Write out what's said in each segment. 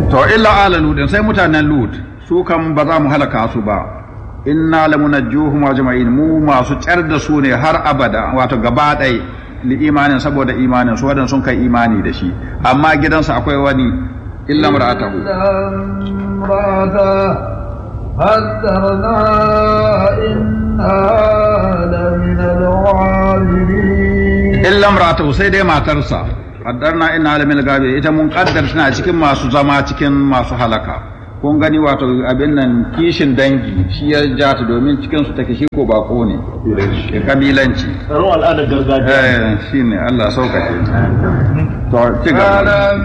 to illa ala lut sai mutanen lut su kan ba za mu halaka su ba inna lamunajjuhum ajma'in mu masu tsar da su ne har abada wato gaba ɗaya li imanin saboda imanin su wadan sun kai imani da shi amma gidansa akwai wani illa mar'atahu قدرنا إنها لمن الغابرين إلا امرأته سيدي ما ترسى قدرنا إنها لمن الغابرين إذا من قدر سنا cikin masu zama cikin masu halaka kun gani wato abin nan kishin dangi shi ya ja ta domin cikin su take shi ko bako ne kabilanci tsaro al'adar gargajiya shine Allah saukake to ci gaba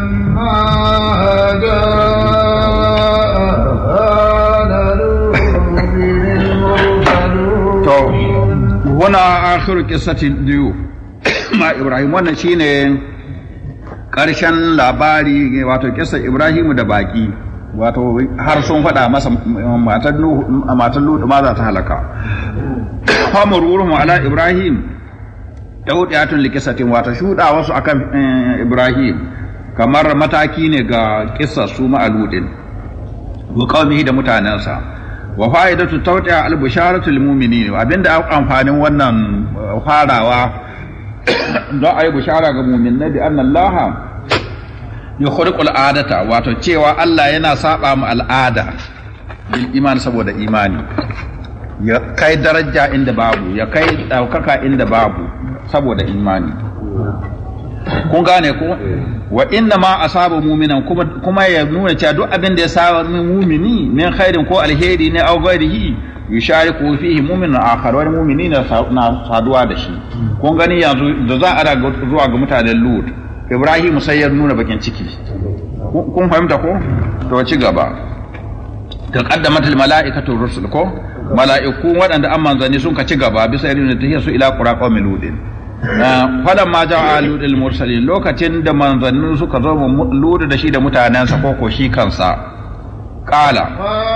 huna akhiru qissati diyu ma Ibrahim wannan shine karshen labari wato kissar Ibrahim da baki wato har sun faɗa masa matar Lut ma za ta halaka famururu ala Ibrahim daudiyatun liqisatin wato shuda wasu akan Ibrahim kamar mataki ne ga kissar su ma'aludin wa qaumihi da mutanansa wa fa'idatu tawti'a al-bisharatu lil mu'minin abinda amfanin wannan farawa don ayi bishara ga mu'minai bi anna Allah yukhriqu al-adata wato cewa Allah yana saba mu al'ada bil iman saboda imani ya kai daraja inda babu ya kai daukaka inda babu saboda imani kun gane ko wa inna ma asaba mu'minan kuma ya nuna cewa duk abin da ya saba mu'mini min khairin ko alheri ne au ghairihi yushariku fihi mu'minun akhar wani mu'mini na saduwa da shi kun gani yanzu da za a daga zuwa ga mutanen Lut Ibrahim sai ya nuna bakin ciki kun fahimta ko to ci gaba taqaddamat al mala'ikatu rusul ko mala'iku waɗanda an manzani sun ka ci gaba bisa irin da take su ila qura qaumin ludin fadan ma ja'a ludil mursalin lokacin da manzannin suka zo ludu da shi da mutanensa ko shi kansa qala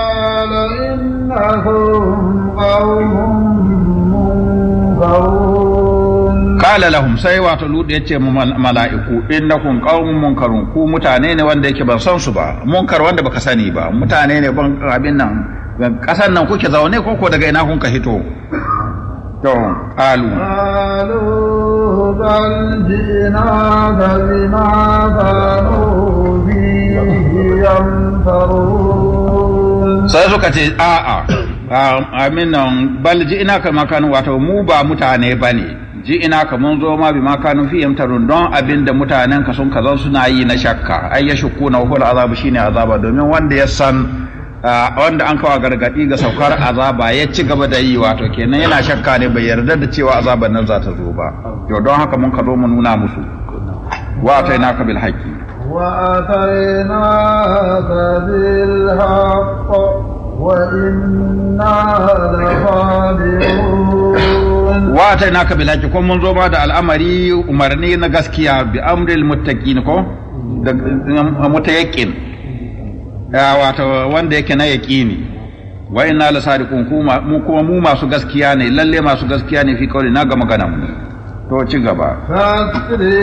innahum qaumun qala lahum sai wato ludu yace mu mala'iku innakum qaumun munkarun ku mutane ne wanda yake ban san su ba munkar wanda baka sani ba mutane ne ban abin nan kasan nan kuke zaune ko daga ina kun ka hito to qalu bal ji'naka bima kanu fihi yamtarun sai suka ce a'a aminan bal ji'naka ma kanu wato mu ba mutane bane ji'naka mun zo ma bima kanu fihi yamtarun don abinda mutanen ka sun kazan suna yi na shakka ay yashkuna hul azab shine azaba domin wanda ya san wanda an kawo gargadi ga saukar azaba ya ci gaba da yi wato kenan yana shakka ne bai yarda da cewa azaban nan za ta zo ba to don haka mun ka zo mu nuna musu wa atainaka bil haqqi wa atainaka bil haqq wa inna laqadirun wa atainaka bil haqqi kuma mun zo ba da al'amari umarni na gaskiya bi amril muttaqin ko da mutayaqqin wato wanda yake na yaqini wa inna la sadiqun kuma mu masu gaskiya ne lalle masu gaskiya ne fi kauli na ga magana mu to ci gaba